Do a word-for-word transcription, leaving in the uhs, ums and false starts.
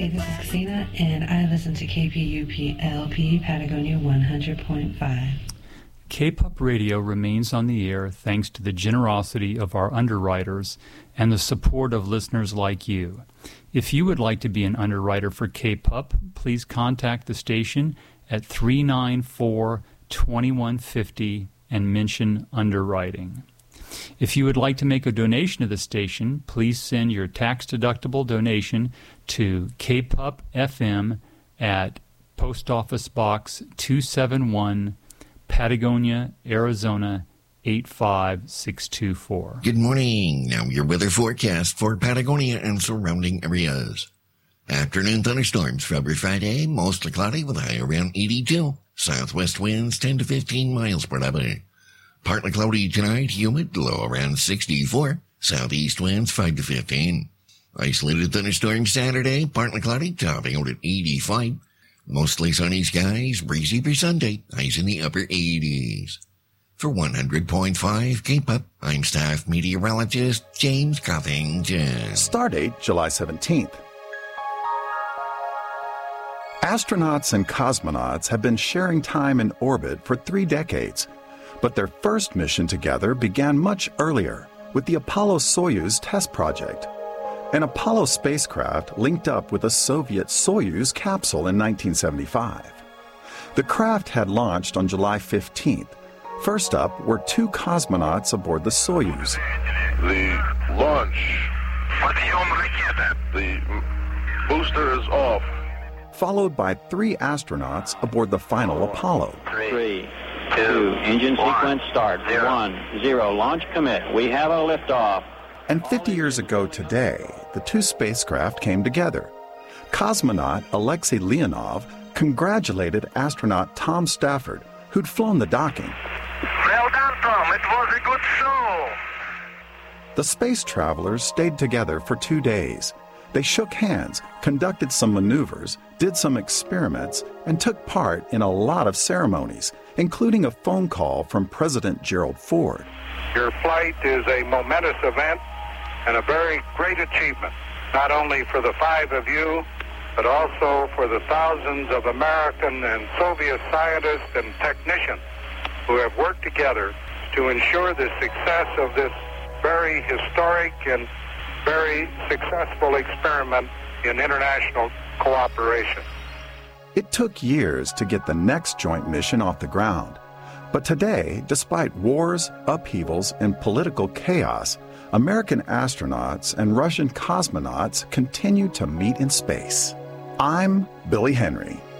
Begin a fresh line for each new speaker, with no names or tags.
This is Christina, and I listen to K P U P L P Patagonia one hundred point five.
K-P U P Radio remains on the air thanks to the generosity of our underwriters and the support of listeners like you. If you would like to be an underwriter for K-P U P, please contact the station at three nine four, two one five zero and mention underwriting. If you would like to make a donation to the station, please send your tax-deductible donation to K P U P F M at Post Office Box two seventy-one, Patagonia, Arizona eight five six two four.
Good morning. Now your weather forecast for Patagonia and surrounding areas. Afternoon thunderstorms for every Friday, mostly cloudy with a high around eighty-two. Southwest winds ten to fifteen miles per hour. Partly cloudy tonight, humid, low around sixty-four. Southeast winds five to fifteen. Isolated thunderstorm Saturday, partly cloudy, topping out at eighty-five. Mostly sunny skies, breezy for Sunday, highs in the upper eighties. For one hundred point five K P U P, I'm staff meteorologist James Covington.
Stardate July seventeenth. Astronauts and cosmonauts have been sharing time in orbit for three decades. But their first mission together began much earlier with the Apollo-Soyuz test project. An Apollo spacecraft linked up with a Soviet Soyuz capsule in nineteen seventy-five. The craft had launched on July fifteenth. First up were two cosmonauts aboard the Soyuz.
The launch. The booster is off.
Followed by three astronauts aboard the final Apollo.
Three. Two, engine one, sequence start. Zero. One, zero, launch commit. We have a liftoff.
And fifty years ago today, the two spacecraft came together. Cosmonaut Alexei Leonov congratulated astronaut Tom Stafford, who'd flown the docking.
Well done, Tom. It was a good show.
The space travelers stayed together for two days. They shook hands, conducted some maneuvers, did some experiments, and took part in a lot of ceremonies, including a phone call from President Gerald Ford.
Your flight is a momentous event and a very great achievement, not only for the five of you, but also for the thousands of American and Soviet scientists and technicians who have worked together to ensure the success of this very historic and very successful experiment in international cooperation.
It took years to get the next joint mission off the ground. But today, despite wars, upheavals, and political chaos, American astronauts and Russian cosmonauts continue to meet in space. I'm Billy Henry.